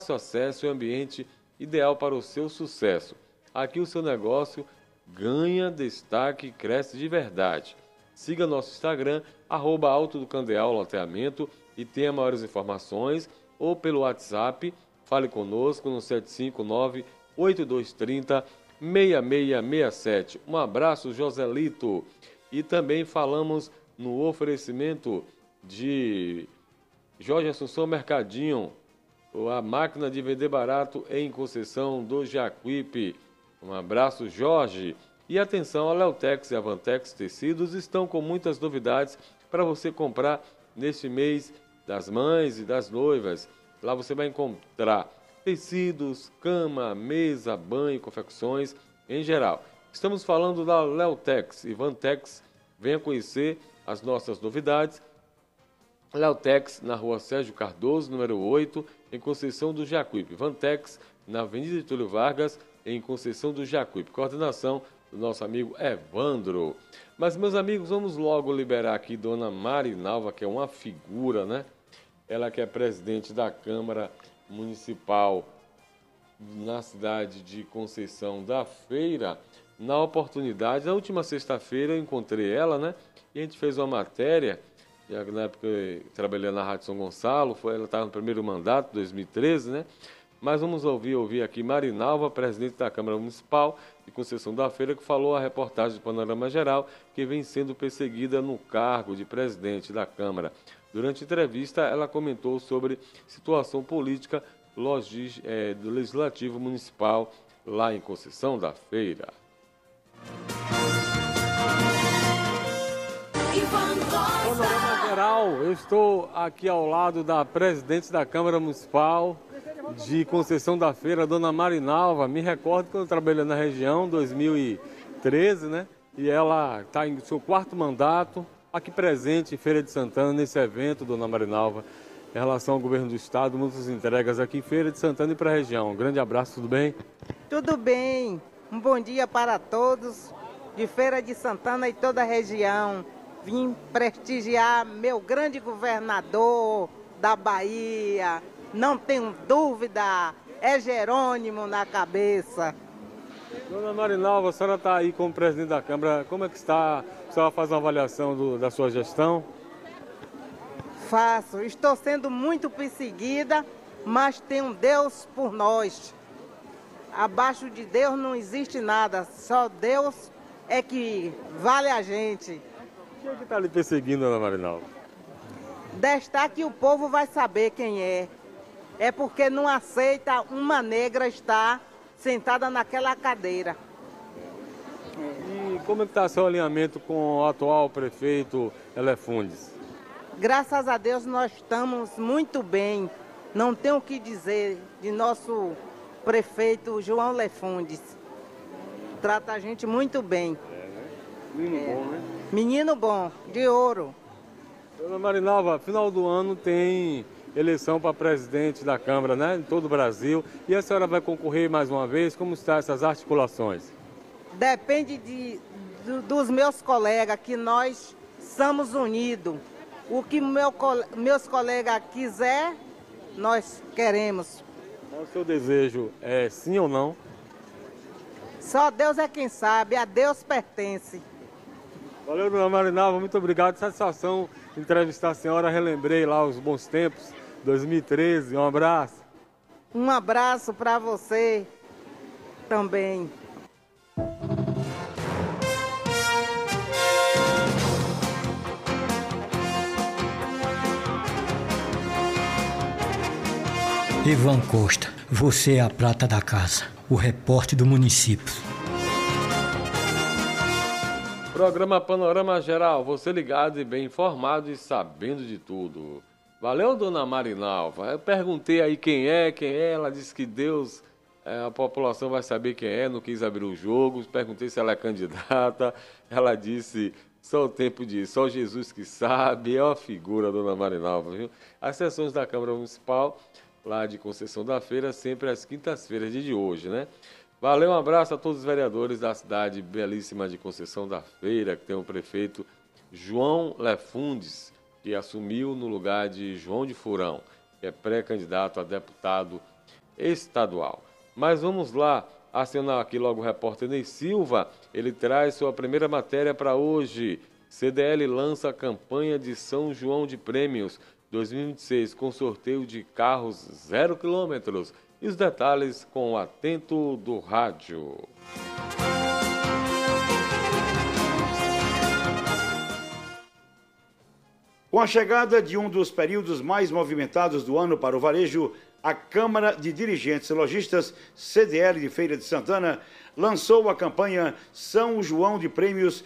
acesso e ambiente ideal para o seu sucesso. Aqui o seu negócio ganha destaque e cresce de verdade. Siga nosso Instagram, @Alto do Candeal Loteamento, e tenha maiores informações, ou pelo WhatsApp, fale conosco no 759-8230-6667. Um abraço, Joselito. E também falamos no oferecimento de Jorge Assunção Mercadinho, a máquina de vender barato em Conceição do Jacuípe. Um abraço, Jorge. E atenção, a Leotex e a Vantex Tecidos estão com muitas novidades para você comprar neste mês das mães e das noivas. Lá você vai encontrar tecidos, cama, mesa, banho, confecções em geral. Estamos falando da Leotex e Vantex. Venha conhecer as nossas novidades. Leotex, na rua Sérgio Cardoso, número 8, em Conceição do Jacuípe. Vantex, na Avenida Túlio Vargas, em Conceição do Jacuípe. Coordenação do nosso amigo Evandro. Mas, meus amigos, vamos logo liberar aqui Dona Marinalva, que é uma figura, né? Ela que é presidente da Câmara Municipal na cidade de Conceição da Feira. Na oportunidade, na última sexta-feira, eu encontrei ela, né? E a gente fez uma matéria. Na época eu trabalhei na Rádio São Gonçalo, ela estava no primeiro mandato, 2013, né? Mas vamos ouvir aqui Marinalva, presidente da Câmara Municipal de Conceição da Feira, que falou a reportagem do Panorama Geral, que vem sendo perseguida no cargo de presidente da Câmara. Durante a entrevista, ela comentou sobre situação política do Legislativo Municipal lá em Conceição da Feira. Panorama Geral, eu estou aqui ao lado da presidente da Câmara Municipal de Conceição da Feira, Dona Marinalva. Me recordo que eu trabalhei na região em 2013, né? E ela está em seu quarto mandato, aqui presente em Feira de Santana, nesse evento, Dona Marinalva, em relação ao governo do estado, muitas entregas aqui em Feira de Santana e para a região. Um grande abraço, tudo bem? Tudo bem. Um bom dia para todos de Feira de Santana e toda a região. Vim prestigiar meu grande governador da Bahia. Não tenho dúvida, é Jerônimo na cabeça. Dona Marinalva, a senhora está aí como presidente da Câmara. Como é que está? A senhora faz uma avaliação da sua gestão? Faço. Estou sendo muito perseguida, mas tem um Deus por nós. Abaixo de Deus não existe nada. Só Deus é que vale a gente. Quem é que está lhe perseguindo, Dona Marinalva? Destaque, o povo vai saber quem é. É porque não aceita uma negra estar sentada naquela cadeira. E como é que está seu alinhamento com o atual prefeito Elefundes? Graças a Deus nós estamos muito bem. Não tenho o que dizer de nosso prefeito João Elefundes. Trata a gente muito bem. Menino bom, né? Menino bom, de ouro. Dona Marinalva, final do ano tem eleição para presidente da Câmara, né? Em todo o Brasil. E a senhora vai concorrer mais uma vez? Como estão essas articulações? Depende dos meus colegas, que nós somos unidos. O que meus colegas quiser, nós queremos. O seu desejo é sim ou não? Só Deus é quem sabe, a Deus pertence. Valeu, Dona Marinalva, muito obrigado. Satisfação entrevistar a senhora. Relembrei lá os bons tempos, 2013. Um abraço. Um abraço para você também. Ivan Costa, você é a prata da casa, o repórter do município. Programa Panorama Geral, você ligado e bem informado e sabendo de tudo. Valeu, Dona Marinalva. Eu perguntei aí quem é, ela disse que Deus, a população vai saber quem é, não quis abrir o jogo. Perguntei se ela é candidata, ela disse, só o tempo diz, só Jesus que sabe. É uma figura, Dona Marinalva, viu? As sessões da Câmara Municipal, lá de Conceição da Feira, sempre às quintas-feiras de hoje, né? Valeu, um abraço a todos os vereadores da cidade belíssima de Conceição da Feira, que tem o prefeito João Elefundes, que assumiu no lugar de João de Furão, que é pré-candidato a deputado estadual. Mas vamos lá, acionar aqui logo o repórter Ney Silva, ele traz sua primeira matéria para hoje. CDL lança a campanha de São João de Prêmios 2026 com sorteio de carros 0 km. E os detalhes com o Atento do Rádio. Com a chegada de um dos períodos mais movimentados do ano para o varejo, a Câmara de Dirigentes e Lojistas, CDL de Feira de Santana, lançou a campanha São João de Prêmios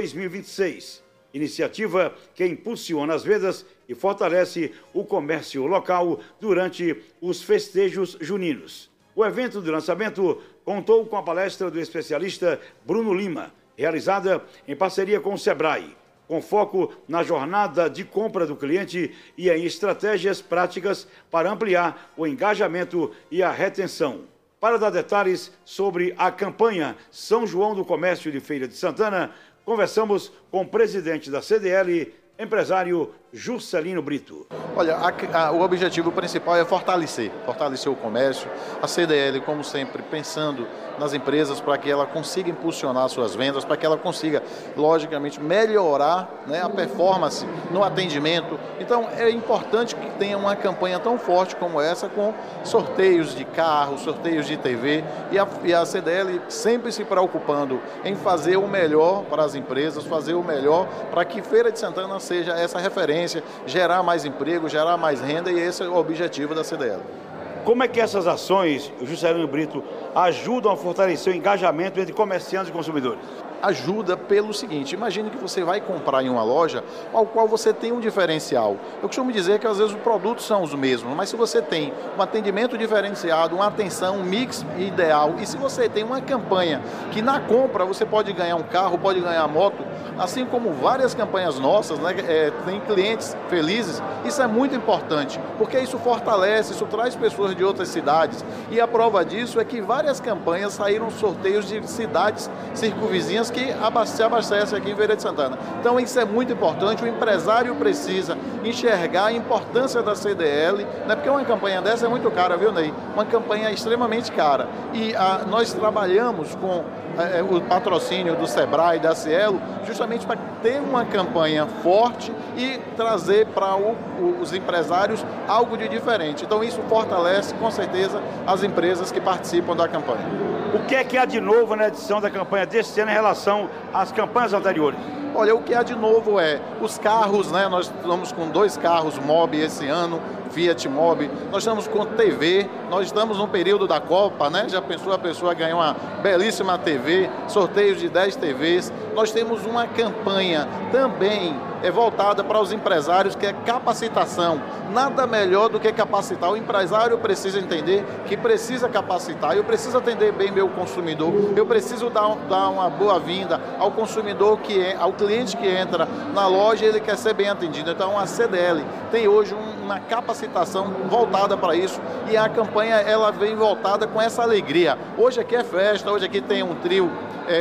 2026, iniciativa que impulsiona as vendas e fortalece o comércio local durante os festejos juninos. O evento de lançamento contou com a palestra do especialista Bruno Lima, realizada em parceria com o Sebrae, com foco na jornada de compra do cliente e em estratégias práticas para ampliar o engajamento e a retenção. Para dar detalhes sobre a campanha São João do Comércio de Feira de Santana, conversamos com o presidente da CDL, empresário Juscelino Brito. Olha, o objetivo principal é fortalecer o comércio. A CDL, como sempre, pensando nas empresas para que ela consiga impulsionar suas vendas, para que ela consiga, logicamente, melhorar, né, a performance no atendimento. Então, é importante que tenha uma campanha tão forte como essa, com sorteios de carros, sorteios de TV, e a CDL sempre se preocupando em fazer o melhor para as empresas, fazer o melhor para que Feira de Santana seja essa referência, gerar mais emprego, gerar mais renda, e esse é o objetivo da CDL. Como é que essas ações, Juscelino Brito, ajudam a fortalecer o engajamento entre comerciantes e consumidores? Ajuda pelo seguinte: imagine que você vai comprar em uma loja ao qual você tem um diferencial. Eu costumo dizer que às vezes os produtos são os mesmos, mas se você tem um atendimento diferenciado, uma atenção, um mix ideal, e se você tem uma campanha que na compra você pode ganhar um carro, pode ganhar moto, assim como várias campanhas nossas, né, tem clientes felizes, isso é muito importante, porque isso fortalece, isso traz pessoas de outras cidades, e a prova disso é que várias campanhas saíram sorteios de cidades circunvizinhas que se abastecem aqui em Feira de Santana. Então isso é muito importante, o empresário precisa enxergar a importância da CDL, né, porque uma campanha dessa é muito cara, viu, Ney? Uma campanha extremamente cara, e nós trabalhamos com o patrocínio do Sebrae, da Cielo, justamente para ter uma campanha forte e trazer para os empresários algo de diferente. Então isso fortalece, com certeza, as empresas que participam da campanha. O que é que há de novo na edição da campanha deste ano em relação às campanhas anteriores? Olha, o que há de novo é os carros, né? Nós estamos com 2 carros Mobi esse ano, Fiat Mobi. Nós estamos com TV, nós estamos no período da Copa, né? Já pensou, a pessoa ganhar uma belíssima TV, sorteios de 10 TVs. Nós temos uma campanha também voltada para os empresários, que é capacitação. Nada melhor do que capacitar. O empresário precisa entender que precisa capacitar. Eu preciso atender bem meu consumidor. Eu preciso dar uma boa-vinda ao consumidor, ao cliente que entra na loja, ele quer ser bem atendido. Então a CDL tem hoje uma capacitação voltada para isso, e a campanha ela vem voltada com essa alegria. Hoje aqui é festa, hoje aqui tem um trio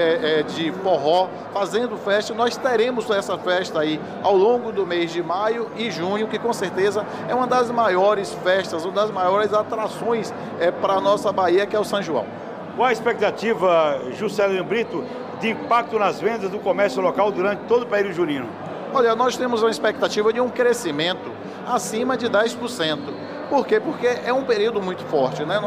de forró fazendo festa. Nós teremos essa festa aí ao longo do mês de maio e junho, que com certeza é uma das maiores festas, uma das maiores atrações para a nossa Bahia, que é o São João. Qual a expectativa, Juscelino Brito, de impacto nas vendas do comércio local durante todo o período junino? Olha, nós temos uma expectativa de um crescimento acima de 10%. Por quê? Porque é um período muito forte, né?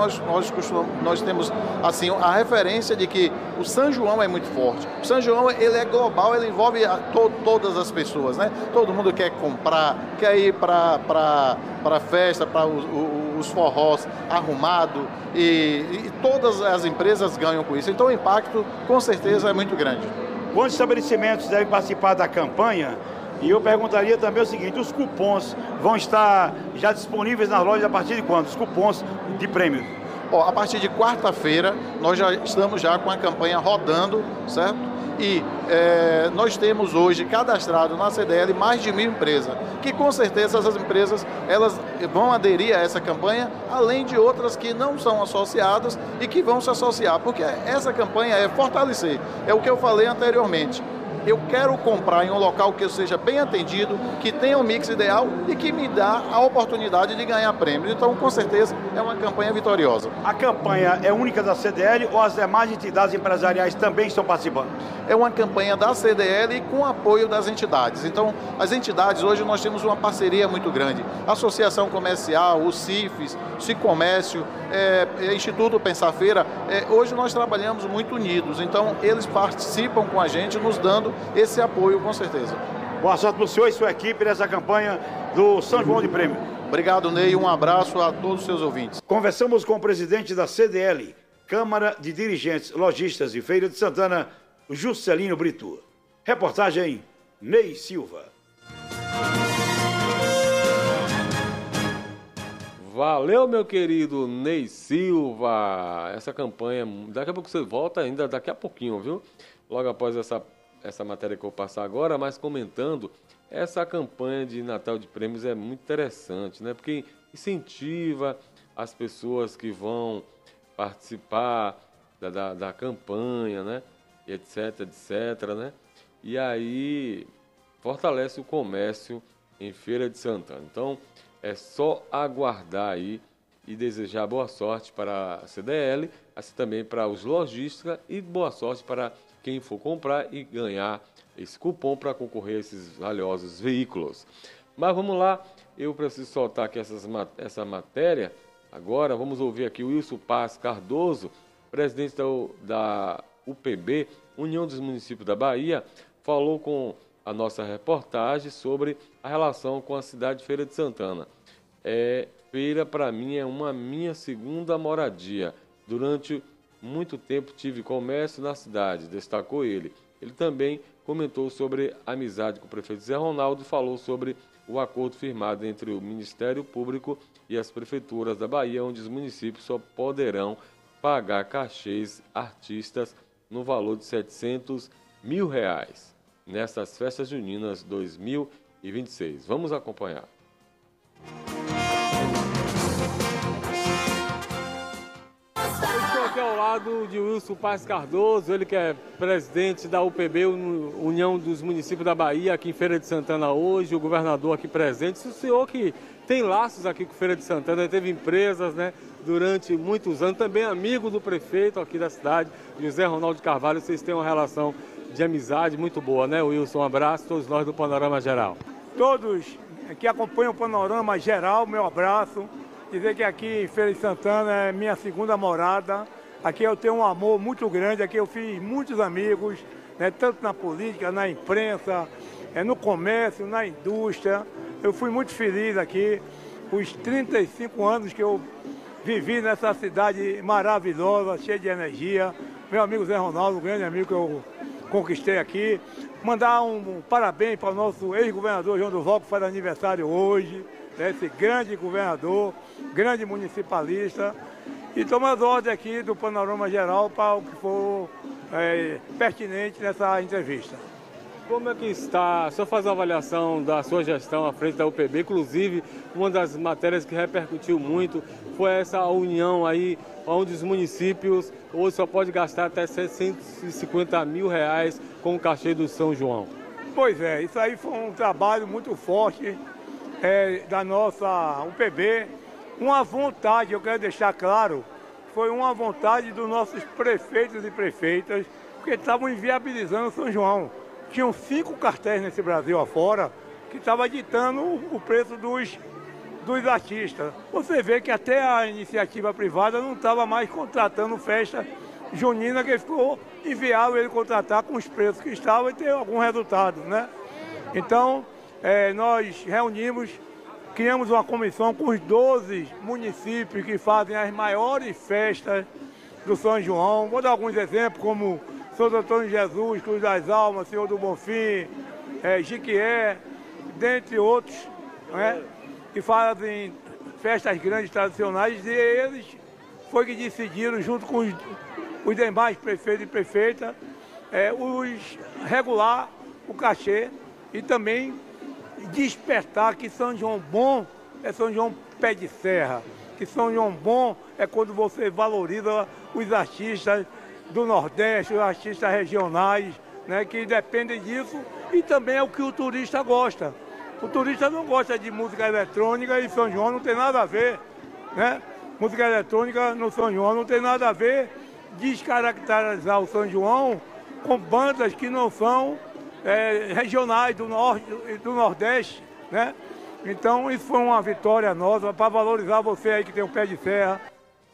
Nós temos assim a referência de que o São João é muito forte. O São João, ele é global, ele envolve todas as pessoas, né? Todo mundo quer comprar, quer ir para a festa, para os forrós arrumado, e todas as empresas ganham com isso. Então o impacto, com certeza, é muito grande. Quantos estabelecimentos devem participar da campanha? E eu perguntaria também o seguinte: os cupons vão estar já disponíveis nas lojas a partir de quando? Os cupons de prêmio? A partir de quarta-feira, nós já estamos com a campanha rodando, certo? E nós temos hoje cadastrado na CDL mais de 1.000 empresas, que com certeza essas empresas elas vão aderir a essa campanha, além de outras que não são associadas e que vão se associar, porque essa campanha é fortalecer, é o que eu falei anteriormente. eu quero comprar em um local que eu seja bem atendido, que tenha um mix ideal e que me dá a oportunidade de ganhar prêmios. Então, com certeza, é uma campanha vitoriosa. A campanha é única da CDL ou as demais entidades empresariais também estão participando? É uma campanha da CDL com apoio das entidades. Então, as entidades, hoje nós temos uma parceria muito grande. Associação Comercial, o CIFES, Cicomércio, Instituto Pensar Feira, hoje nós trabalhamos muito unidos. Então, eles participam com a gente, nos dando esse apoio, com certeza. Boa sorte para o senhor e sua equipe nessa campanha do São João de Prêmio. Obrigado, Ney. Um abraço a todos os seus ouvintes. Conversamos com o presidente da CDL, Câmara de Dirigentes Lojistas de Feira de Santana, Juscelino Brito. Reportagem Ney Silva. Valeu, meu querido Ney Silva. Essa campanha, daqui a pouco você volta ainda, daqui a pouquinho, viu? Logo após essa matéria que eu vou passar agora, mas comentando, essa campanha de Natal de Prêmios é muito interessante, né? Porque incentiva as pessoas que vão participar da campanha, né? Etc, né? E aí fortalece o comércio em Feira de Santana. Então, é só aguardar aí e desejar boa sorte para a CDL, assim também para os lojistas e boa sorte para quem for comprar e ganhar esse cupom para concorrer a esses valiosos veículos. Mas vamos lá, eu preciso soltar aqui essa matéria. Agora vamos ouvir aqui o Wilson Paz Cardoso, presidente da UPB, União dos Municípios da Bahia, falou com a nossa reportagem sobre a relação com a cidade de Feira de Santana. Feira, para mim, é uma minha segunda moradia. Durante muito tempo tive comércio na cidade, destacou ele. Ele também comentou sobre a amizade com o prefeito Zé Ronaldo e falou sobre o acordo firmado entre o Ministério Público e as prefeituras da Bahia, onde os municípios só poderão pagar cachês artistas no valor de R$700 mil nessas festas juninas 2026. Vamos acompanhar. Estou aqui ao lado de Wilson Paz Cardoso, ele que é presidente da UPB, União dos Municípios da Bahia, aqui em Feira de Santana hoje, o governador aqui presente. O senhor que tem laços aqui com Feira de Santana, teve empresas, né, durante muitos anos, também amigo do prefeito aqui da cidade, José Ronaldo de Carvalho, vocês têm uma relação de amizade muito boa, né, Wilson? Um abraço, todos nós do Panorama Geral. Todos que acompanham o Panorama Geral, meu abraço. Dizer que aqui em Feira de Santana é minha segunda morada. Aqui eu tenho um amor muito grande, aqui eu fiz muitos amigos, né, tanto na política, na imprensa, no comércio, na indústria. Eu fui muito feliz aqui, os 35 anos que eu vivi nessa cidade maravilhosa, cheia de energia. Meu amigo Zé Ronaldo, um grande amigo que eu conquistei aqui. Mandar um parabéns para o nosso ex-governador João Duval, que faz aniversário hoje, né, esse grande governador, grande municipalista. E tomar as ordens aqui do Panorama Geral para o que for pertinente nessa entrevista. Como é que está? O senhor faz uma avaliação da sua gestão à frente da UPB, inclusive uma das matérias que repercutiu muito foi essa união aí, onde os municípios hoje só pode gastar até R$750 mil com o cachê do São João. Pois é, isso aí foi um trabalho muito forte da nossa UPB, uma vontade, eu quero deixar claro, foi uma vontade dos nossos prefeitos e prefeitas, porque estavam inviabilizando o São João. Tinham 5 cartéis nesse Brasil afora que estavam ditando o preço dos artistas. Você vê que até a iniciativa privada não estava mais contratando festa junina, que ficou inviável ele contratar com os preços que estavam e ter algum resultado, né? Então, nós reunimos, criamos uma comissão com os 12 municípios que fazem as maiores festas do São João. Vou dar alguns exemplos, como Santo Antônio de Jesus, Cruz das Almas, Senhor do Bonfim, Jiquié, dentre outros, né, que fazem festas grandes tradicionais, e eles foi que decidiram, junto com os demais prefeitos e prefeitas, regular o cachê e também despertar que São João bom é São João pé de serra, que São João bom é quando você valoriza os artistas do Nordeste, os artistas regionais, né, que dependem disso, e também é o que o turista gosta. O turista não gosta de música eletrônica e São João não tem nada a ver, né? Música eletrônica no São João não tem nada a ver, descaracterizar o São João com bandas que não são regionais do Norte e do Nordeste, né? Então isso foi uma vitória nossa para valorizar você aí que tem um pé de serra.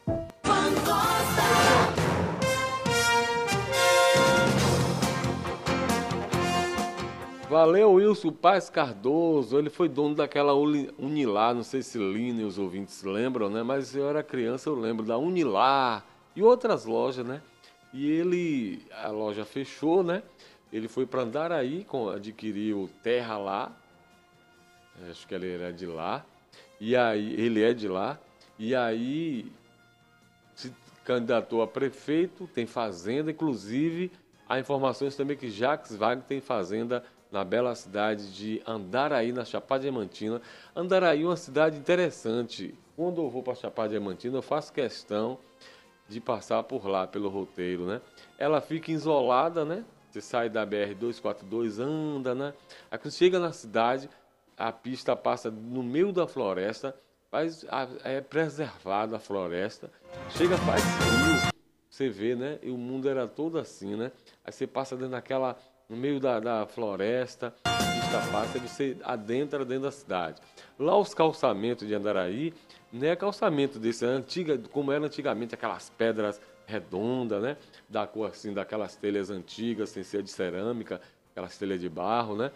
Valeu, Wilson Paz Cardoso. Ele foi dono daquela Unilar, não sei se Lina e os ouvintes lembram, né? Mas eu era criança, eu lembro da Unilar e outras lojas, né? E a loja fechou, né? Ele foi para Andaraí, adquiriu terra lá. Acho que ele era de lá. E aí, ele é de lá. E aí se candidatou a prefeito, tem fazenda, inclusive há informações também que Jacques Wagner tem fazenda na bela cidade de Andaraí, na Chapada Diamantina. Andaraí é uma cidade interessante. Quando eu vou para a Chapada Diamantina, eu faço questão de passar por lá, pelo roteiro, né? Ela fica isolada, né? Você sai da BR-242, anda, né? Aí quando chega na cidade, a pista passa no meio da floresta, mas é preservada a floresta. Chega, faz frio, você vê, né? E o mundo era todo assim, né? Aí você passa no meio da floresta, a pista passa e você adentra dentro da cidade. Lá os calçamentos de Andaraí, não é calçamento desse, como era antigamente, aquelas pedras redondas, né? Da cor assim, daquelas telhas antigas, sem ser de cerâmica, aquelas telhas de barro, né?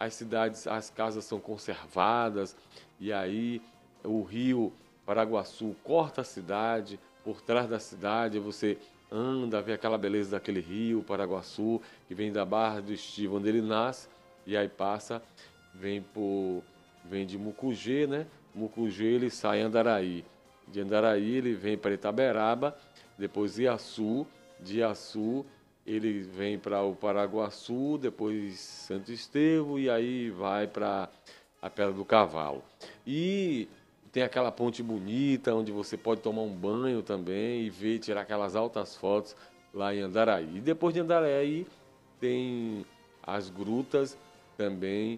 As casas são conservadas, e aí o rio Paraguaçu corta a cidade, por trás da cidade você anda, vê aquela beleza daquele rio Paraguaçu, que vem da Barra do Estiva, onde ele nasce, e aí vem de Mucugê, né? Mucugê ele sai em Andaraí. De Andaraí ele vem para Itaberaba, depois Iaçu, de Iaçu ele vem para o Paraguaçu, depois Santo Estevão, e aí vai para a Pedra do Cavalo. E tem aquela ponte bonita, onde você pode tomar um banho também e tirar aquelas altas fotos lá em Andaraí. E depois de Andaraí tem as grutas também,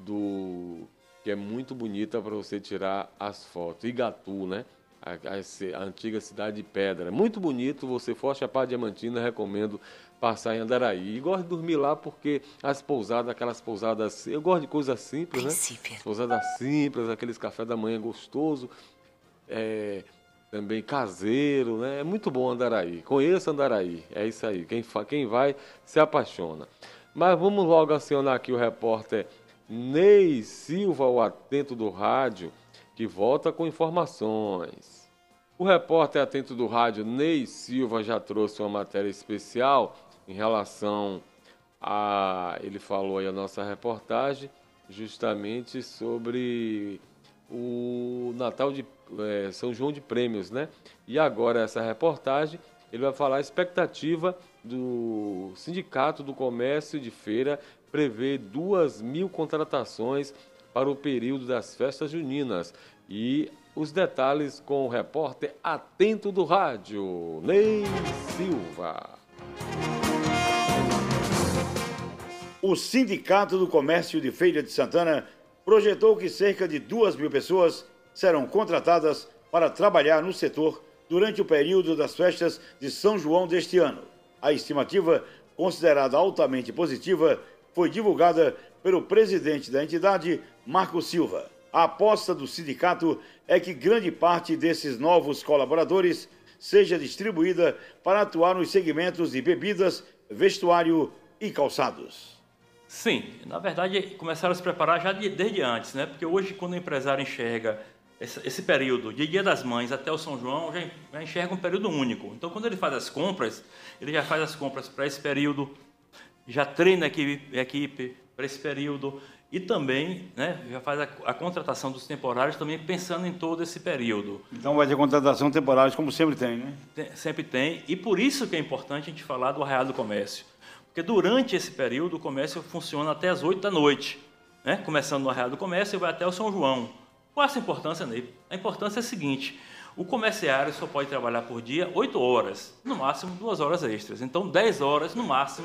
que é muito bonita para você tirar as fotos. Igatu, né? A antiga cidade de pedra. Muito bonito, você for a Chapada Diamantina, recomendo passar em Andaraí. E gosto de dormir lá porque aquelas pousadas, eu gosto de coisas simples, né? Pousadas simples, aqueles café da manhã gostoso, também caseiro, né? É muito bom Andaraí. Conheça Andaraí, é isso aí. Quem vai se apaixona. Mas vamos logo acionar aqui o repórter Ney Silva, o atento do rádio, que volta com informações. O repórter atento do rádio, Ney Silva, já trouxe uma matéria especial em relação ele falou aí a nossa reportagem, justamente sobre o Natal de São João de Prêmios, né? E agora essa reportagem, ele vai falar a expectativa do Sindicato do Comércio de Feira, prevê 2.000 contratações para o período das festas juninas. E os detalhes com o repórter atento do rádio, Ney Silva. O Sindicato do Comércio de Feira de Santana projetou que cerca de 2.000 pessoas serão contratadas para trabalhar no setor durante o período das festas de São João deste ano. A estimativa, considerada altamente positiva, foi divulgada pelo presidente da entidade, Marco Silva. A aposta do sindicato é que grande parte desses novos colaboradores seja distribuída para atuar nos segmentos de bebidas, vestuário e calçados. Sim, na verdade começaram a se preparar já desde antes, né? Porque hoje quando o empresário enxerga esse período de Dia das Mães até o São João, já enxerga um período único. Então quando ele faz as compras, ele já faz as compras para esse período, já treina a equipe para esse período e também, né, já faz a contratação dos temporários também pensando em todo esse período. Então vai ter contratação temporária como sempre tem, né? Sempre tem, e por isso que é importante a gente falar do Arraial do Comércio. Porque durante esse período o comércio funciona até as 8 da noite, né? Começando no Arraial do Comércio e vai até o São João. Qual é essa importância, Ney? A importância é a seguinte: o comerciário só pode trabalhar por dia 8 horas, no máximo 2 horas extras. Então 10 horas no máximo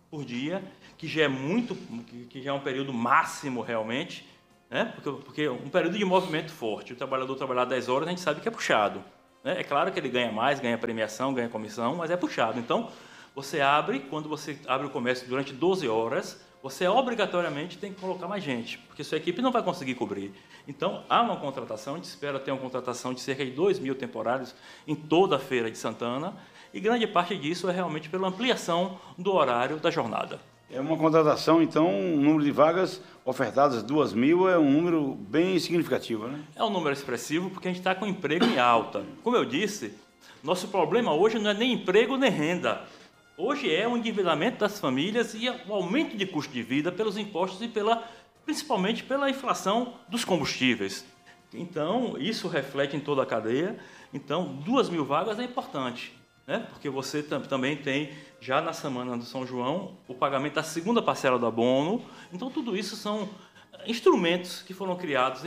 por dia, que já é que já é um período máximo realmente, né? Porque um período de movimento forte, o trabalhador trabalhar 10 horas, a gente sabe que é puxado, né? É claro que ele ganha mais, ganha premiação, ganha comissão, mas é puxado. Então, quando você abre o comércio durante 12 horas, você obrigatoriamente tem que colocar mais gente, porque sua equipe não vai conseguir cobrir. Então, há uma contratação, a gente espera ter uma contratação de cerca de 2.000 temporários em toda a Feira de Santana, e grande parte disso é realmente pela ampliação do horário da jornada. É uma contratação, então, um número de vagas ofertadas, 2.000, é um número bem significativo, né? É um número expressivo porque a gente está com emprego em alta. Como eu disse, nosso problema hoje não é nem emprego nem renda. Hoje é o endividamento das famílias e o aumento de custo de vida pelos impostos e principalmente pela inflação dos combustíveis. Então, isso reflete em toda a cadeia. Então, 2.000 vagas é importante, né? Porque você também tem, já na semana do São João, o pagamento da segunda parcela do abono. Então, tudo isso são instrumentos que foram criados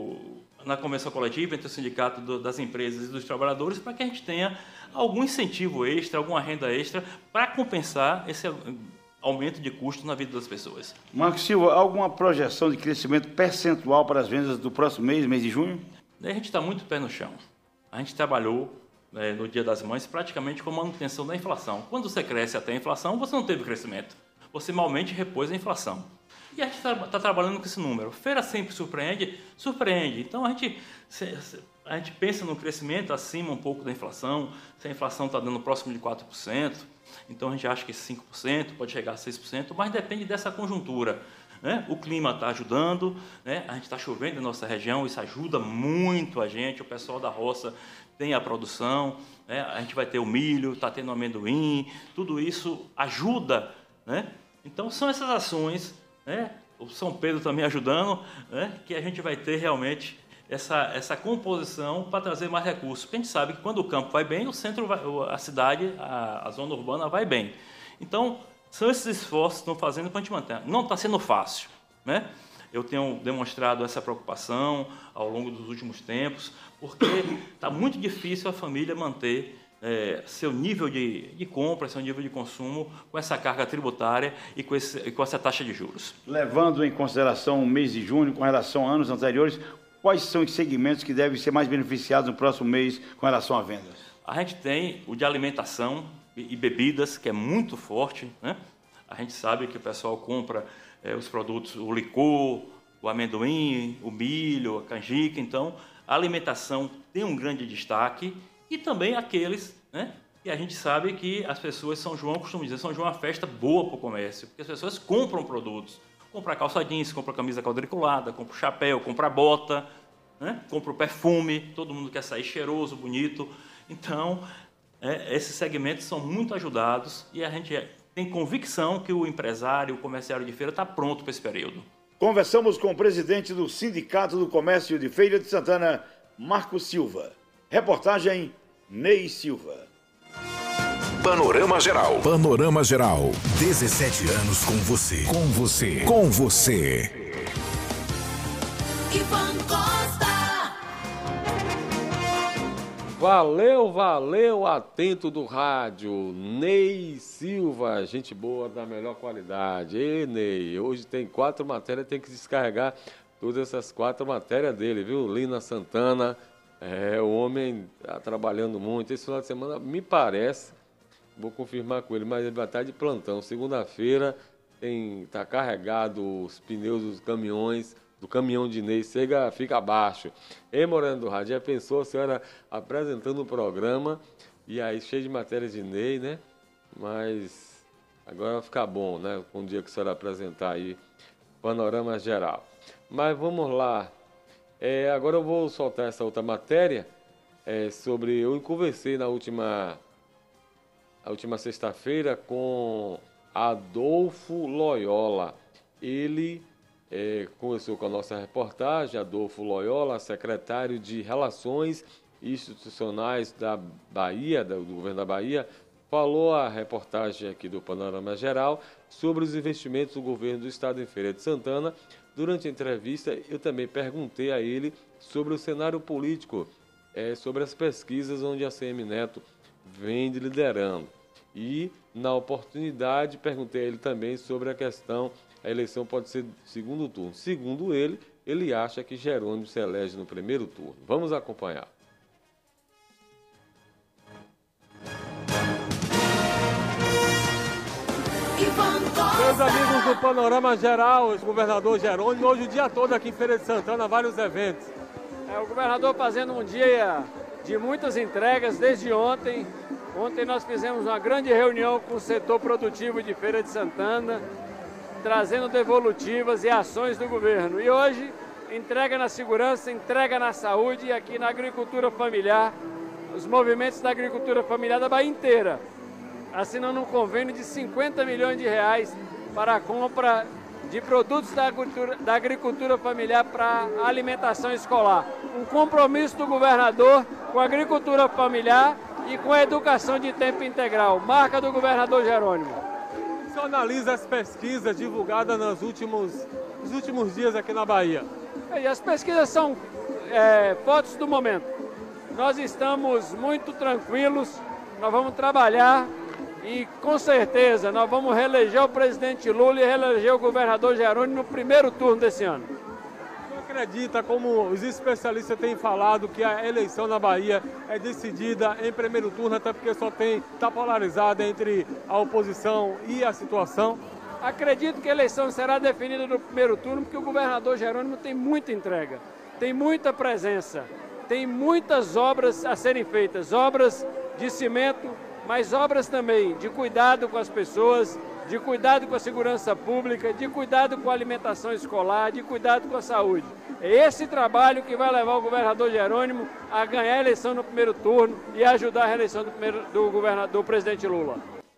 na convenção coletiva, entre o sindicato das empresas e dos trabalhadores, para que a gente tenha algum incentivo extra, alguma renda extra, para compensar esse aumento de custo na vida das pessoas. Marcos Silva, alguma projeção de crescimento percentual para as vendas do próximo mês de junho? A gente está muito pé no chão. A gente trabalhou no Dia das Mães praticamente com manutenção da inflação. Quando você cresce até a inflação, você não teve crescimento. Você malmente repôs a inflação. E a gente está trabalhando com esse número. Feira sempre surpreende. Então, a gente pensa no crescimento acima um pouco da inflação. Se a inflação está dando próximo de 4%, então a gente acha que 5%, pode chegar a 6%, mas depende dessa conjuntura, né? O clima está ajudando, né? A gente está chovendo na nossa região, isso ajuda muito a gente. O pessoal da roça tem a produção, né? A gente vai ter o milho, está tendo amendoim, tudo isso ajuda, né? Então, são essas ações, né? O São Pedro também ajudando, né? Que a gente vai ter realmente essa composição para trazer mais recursos. Porque a gente sabe que quando o campo vai bem, o centro, a cidade, a zona urbana vai bem. Então, são esses esforços que estão fazendo para a gente manter. Não está sendo fácil, né? Eu tenho demonstrado essa preocupação ao longo dos últimos tempos, porque está muito difícil a família manter seu nível de compra, seu nível de consumo com essa carga tributária e com essa taxa de juros. Levando em consideração o mês de junho com relação a anos anteriores, quais são os segmentos que devem ser mais beneficiados no próximo mês com relação a vendas? A gente tem o de alimentação e bebidas, que é muito forte, né? A gente sabe que o pessoal compra os produtos, o licor, o amendoim, o milho, a canjica. Então, a alimentação tem um grande destaque. E também aqueles, né, que a gente sabe que as pessoas, São João, costumam dizer, São João é uma festa boa para o comércio, porque as pessoas compram produtos. Compra calça jeans, compra camisa quadriculada, compra chapéu, compra bota, né, compra perfume, todo mundo quer sair cheiroso, bonito. Então, esses segmentos são muito ajudados e a gente tem convicção que o empresário, o comerciário de feira está pronto para esse período. Conversamos com o presidente do Sindicato do Comércio de Feira de Santana, Marcos Silva. Reportagem Ney Silva. Panorama Geral. Panorama Geral. 17 anos com você. Com você. Com você. Ivan Costa. Valeu, atento do rádio. Ney Silva, gente boa da melhor qualidade. Ei, Ney, hoje tem 4 matérias, tem que descarregar todas essas 4 matérias dele, viu? Lina Santana. O homem está trabalhando muito. Esse final de semana, me parece, vou confirmar com ele, mas ele vai estar de plantão. Segunda-feira está carregado os pneus dos caminhões, do caminhão de Ney, fica abaixo. Ei, Moreno do Rádio, já pensou a senhora apresentando o programa e aí cheio de matérias de Ney, né? Mas agora vai ficar bom, né? Com o dia que a senhora apresentar aí, Panorama Geral. Mas vamos lá. Agora eu vou soltar essa outra matéria sobre... Eu conversei na última sexta-feira com Adolfo Loyola. Ele conversou com a nossa reportagem, Adolfo Loyola, secretário de Relações Institucionais da Bahia, do governo da Bahia, falou a reportagem aqui do Panorama Geral sobre os investimentos do governo do estado em Feira de Santana. Durante a entrevista, eu também perguntei a ele sobre o cenário político, sobre as pesquisas onde a CM Neto vem liderando. E, na oportunidade, perguntei a ele também sobre a questão, a eleição pode ser segundo turno. Segundo ele acha que Jerônimo se elege no primeiro turno. Vamos acompanhar. Meus amigos do Panorama Geral, o governador Jerônimo, hoje o dia todo aqui em Feira de Santana, vários eventos. O governador fazendo um dia de muitas entregas desde ontem. Ontem nós fizemos uma grande reunião com o setor produtivo de Feira de Santana, trazendo devolutivas e ações do governo. E hoje, entrega na segurança, entrega na saúde e aqui na agricultura familiar, os movimentos da agricultura familiar da Bahia inteira, assinando um convênio de 50 milhões de reais para a compra de produtos da agricultura familiar para alimentação escolar. Um compromisso do governador com a agricultura familiar e com a educação de tempo integral, marca do governador Jerônimo. O senhor analisa as pesquisas divulgadas nos últimos dias aqui na Bahia? E as pesquisas são fotos do momento. Nós estamos muito tranquilos, nós vamos trabalhar e com certeza nós vamos reeleger o presidente Lula e reeleger o governador Jerônimo no primeiro turno desse ano. Você acredita, como os especialistas têm falado, que a eleição na Bahia é decidida em primeiro turno, até porque está polarizada entre a oposição e a situação? Acredito que a eleição será definida no primeiro turno, porque o governador Jerônimo tem muita entrega, tem muita presença, tem muitas obras a serem feitas, obras de cimento, mas obras também de cuidado com as pessoas, de cuidado com a segurança pública, de cuidado com a alimentação escolar, de cuidado com a saúde. É esse trabalho que vai levar o governador Jerônimo a ganhar a eleição no primeiro turno e ajudar a reeleição do presidente Lula.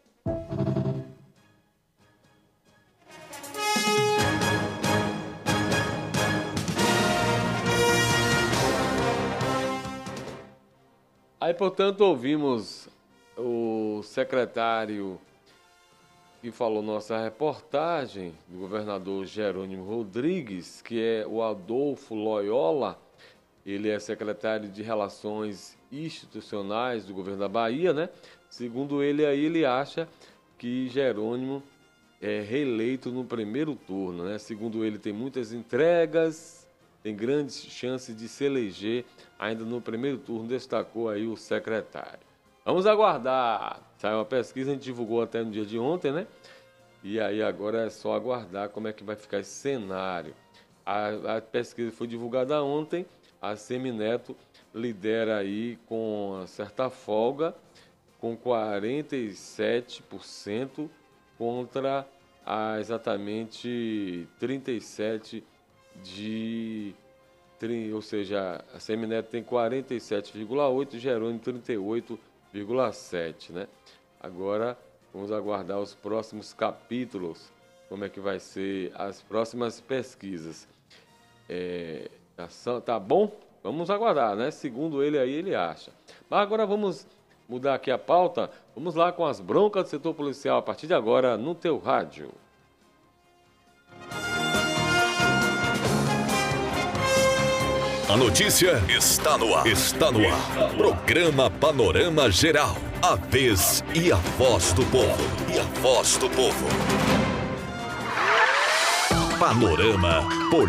Aí, portanto, ouvimos o secretário que falou nossa reportagem, do governador Jerônimo Rodrigues, que é o Adolfo Loyola. Ele é secretário de Relações Institucionais do governo da Bahia, né? Segundo ele, aí ele acha que Jerônimo é reeleito no primeiro turno, né? Segundo ele, tem muitas entregas, tem grandes chances de se eleger ainda no primeiro turno, destacou aí o secretário. Vamos aguardar. Saiu uma pesquisa, a gente divulgou até no dia de ontem, né? E aí agora é só aguardar como é que vai ficar esse cenário. A pesquisa foi divulgada ontem, a Semineto lidera aí com uma certa folga, com 47% contra exatamente 37% ou seja, a Semineto tem 47,8%, Jerônimo 38,7%, né? Agora vamos aguardar os próximos capítulos, como é que vai ser as próximas pesquisas. Tá bom? Vamos aguardar, né? Segundo ele aí, ele acha. Mas agora vamos mudar aqui a pauta. Vamos lá com as broncas do setor policial a partir de agora no teu rádio. A notícia está no ar. Está no ar. Programa Panorama Geral. A vez e a voz do povo. E a voz do povo. Panorama Político.